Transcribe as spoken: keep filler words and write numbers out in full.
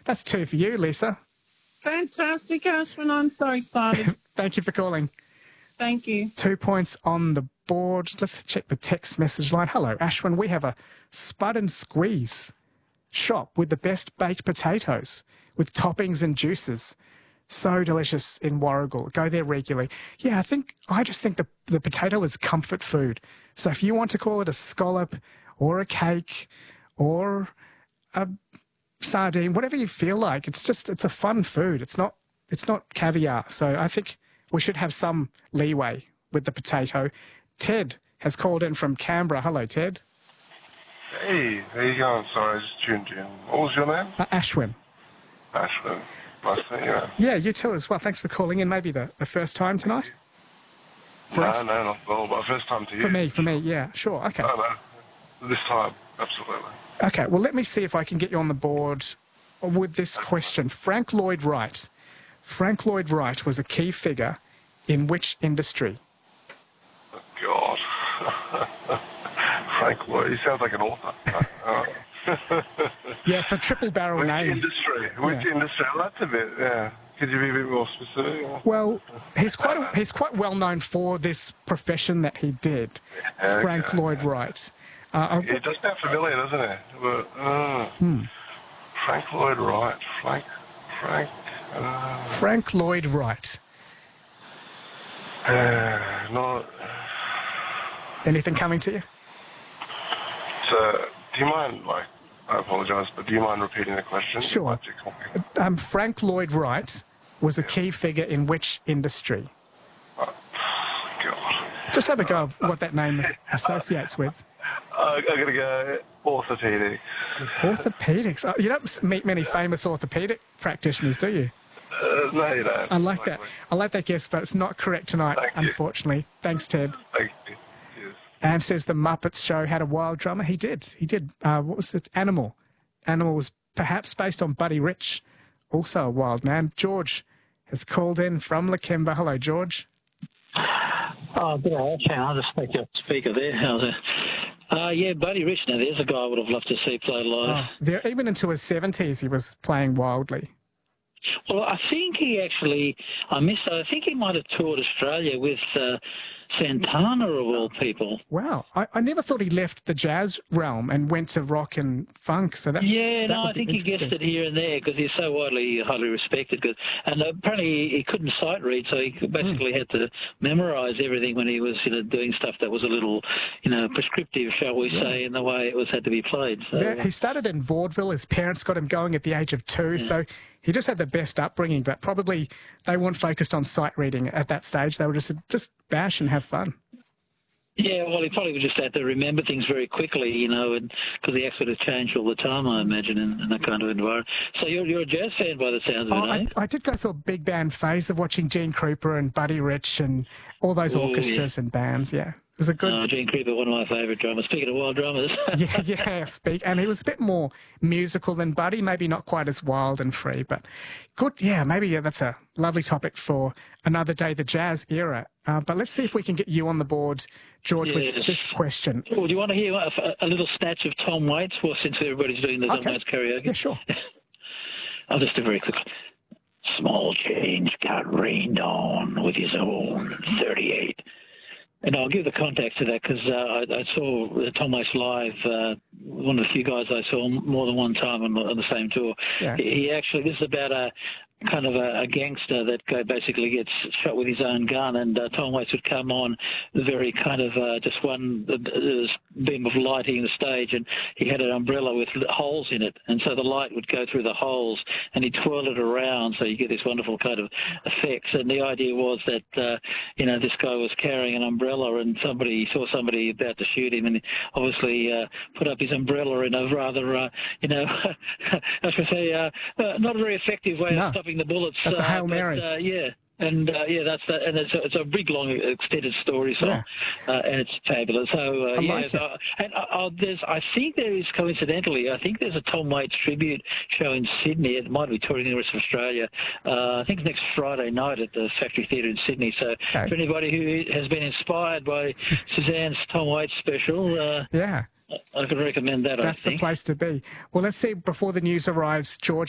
That's two for you, Lisa. Fantastic, Ashwin. I'm so excited. Thank you for calling. Thank you. Two points on the board. Let's check the text message line. Hello, Ashwin. We have a Spud and Squeeze shop with the best baked potatoes with toppings and juices. So delicious in Warragul. Go there regularly. Yeah, I think I just think the the potato is comfort food. So if you want to call it a scallop or a cake or a sardine, whatever you feel like, it's just it's a fun food. It's not it's not caviar. So I think we should have some leeway with the potato. Ted has called in from Canberra. Hello, Ted. Hey, how you going? Sorry, I just tuned in. What was your name? Uh, Ashwin. Ashwin. Nice to meet you. Yeah, you too as well. Thanks for calling in. Maybe the, the first time tonight? For no, us? no, not at all, but first time to you. For me, for me, yeah, sure, okay. No, no, this time, absolutely. Okay, well, let me see if I can get you on the board with this question. Frank Lloyd Wright. Frank Lloyd Wright was a key figure in which industry? Oh, God. Frank Lloyd, he sounds like an author. uh, Yeah, it's a triple barrel Which name. industry? Which Yeah. industry? Well, that's a bit, yeah. Could you be a bit more specific? Well, he's quite a, he's quite well known for this profession that he did, Yeah, Frank okay. Lloyd Wright. Uh, It does sound familiar, doesn't it? But, uh, hmm. Frank Lloyd Wright. Frank, Frank, uh, Frank Lloyd Wright. uh, not... Anything coming to you? So, do you mind, like, I apologise, but do you mind repeating the question? Sure. Like, you call me? Um, Frank Lloyd Wright was a key figure in which industry? Oh, God. Just have a go of what that name associates with. Uh, I'm going to go orthopedic. Orthopedics. Oh, you don't meet many famous orthopedic practitioners, do you? Uh, no, you don't. I like that. I like that guess, but it's not correct tonight, Thank you. unfortunately. Thanks, Ted. Thank you. Cheers. And says the Muppets show had a wild drummer. He did. He did. Uh, what was it? Animal. Animal was perhaps based on Buddy Rich, also a wild man. George has called in from Lakemba. Hello, George. Oh, good day. I'll just make a speaker there. How's it? Uh, yeah, Buddy Rich. Now, there's a guy I would have loved to see play live. Oh, there, even into his seventies, he was playing wildly. Well, I think he actually, I missed, I think he might have toured Australia with uh, Santana, of all people. Wow. I, I never thought he left the jazz realm and went to rock and funk. So that, Yeah, that no, would I be think he guessed interesting. it here and there because he's so widely, highly respected. 'Cause- And apparently he couldn't sight read, so he basically Hmm. had to memorise everything when he was, you know, doing stuff that was a little, you know, prescriptive, shall we say, in the way it was had to be played. So, Yeah, he started in vaudeville. His parents got him going at the age of two, so he just had the best upbringing. But probably they weren't focused on sight reading at that stage. They were just just bash and have fun. Yeah, well, he probably just had to remember things very quickly, you know, and because the acts would have changed all the time, I imagine, in, in that kind of environment. So you're, you're a jazz fan by the sounds of Oh, it, eh? I, I did go through a big band phase of watching Gene Krupa and Buddy Rich and all those Ooh, orchestras and bands. Yeah, it was a good. Oh, Gene Krupa, one of my favourite drummers. Speaking of wild drummers. yeah, yeah, speak. And he was a bit more musical than Buddy, maybe not quite as wild and free, but good. Yeah, maybe yeah, that's a lovely topic for another day, the jazz era. Uh, but let's see if we can get you on the board, George, Yes. with this question. Oh, do you want to hear a, a little snatch of Tom Waits? Well, since everybody's doing the Tom Okay. Waits karaoke. Yeah, sure. I'll just do very quickly. Small change got rained on with his own thirty-eight. And I'll give the context to that because uh, I, I saw Tom Waits live, uh, one of the few guys I saw more than one time on the, on the same tour. Yeah. He, he actually, this is about a kind of a, a gangster that go, basically gets shot with his own gun, and uh, Tom Waits would come on very kind of uh, just one uh, beam of light hitting the stage, and he had an umbrella with holes in it, and so the light would go through the holes, and he'd twirl it around, so you get this wonderful kind of effects. And the idea was that uh, you know, this guy was carrying an umbrella, and somebody saw somebody about to shoot him, and he obviously uh, put up his umbrella in a rather uh, you know I should say uh, uh, not a very effective way No. of stopping the bullets. That's a uh, Hail but, Mary. Uh, yeah. And uh, yeah, that's that, and it's a, it's a big, long, extended story, so Yeah. uh, and it's fabulous. So uh, I yeah, like it. uh, and uh, uh, there's, I think there is coincidentally, I think there's a Tom Waits tribute show in Sydney. It might be touring the rest of Australia. Uh, I think it's next Friday night at the Factory Theatre in Sydney. So Okay. for anybody who has been inspired by Suzanne's Tom Waits special, uh, Yeah, I could recommend that. that's I the think. place to be. Well, let's see, before the news arrives, George,